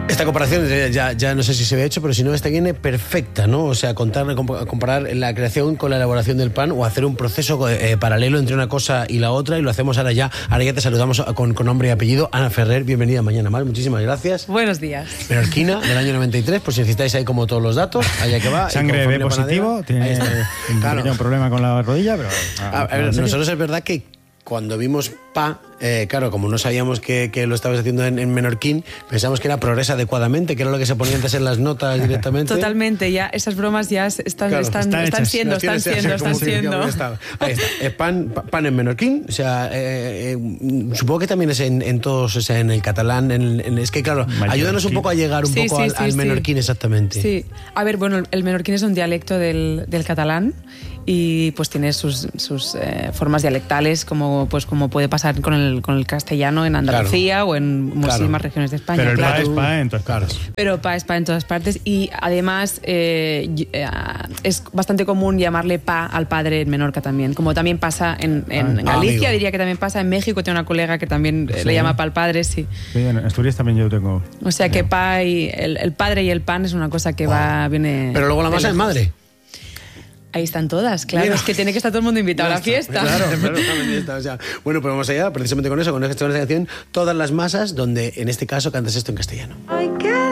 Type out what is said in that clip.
Esta comparación ya no sé si se había hecho, pero si no, esta viene perfecta, ¿no? O sea, comparar la creación con la elaboración del pan o hacer un proceso paralelo entre una cosa y la otra, y lo hacemos ahora ya. Ahora ya te saludamos con nombre y apellido. Ana Ferrer, bienvenida Mañana Mal, muchísimas gracias. Buenos días. Menorquina, del año 93, por si necesitáis ahí como todos los datos, allá que va. Sangre B positivo, tiene un problema con la rodilla, pero... A ver, nosotros es verdad que cuando vimos Pa, claro, como no sabíamos que lo estabas haciendo en menorquín, pensamos que era Progresa adecuadamente, que era lo que se ponía antes en las notas directamente. Totalmente, ya esas bromas ya están siendo. Ahí está, pan en menorquín, o sea, supongo que también es en todos, o sea, en el catalán, es que claro, ayúdanos un poco a llegar un poco al menorquín exactamente. Sí, a ver, bueno, el menorquín es un dialecto del catalán y pues tiene sus formas dialectales, como puede pasar con el castellano en Andalucía o en muchísimas regiones de España. Pero el pa es pa en todas partes. Pero pa es pa en todas partes, y además es bastante común llamarle pa al padre en Menorca también, como también pasa en Galicia, diría que también pasa, en México tengo una colega que también le llama pa al padre, sí. Sí, en Asturias también yo tengo. O sea que pa y el padre y el pan es una cosa que viene... Pero luego la masa es madre. Ahí están todas, claro. Mira. Es que tiene que estar todo el mundo invitado a la fiesta. Claro, o sea, bueno, pues vamos allá, precisamente con eso, con esta canción, Todas las masas, donde en este caso cantas esto en castellano. Ay, qué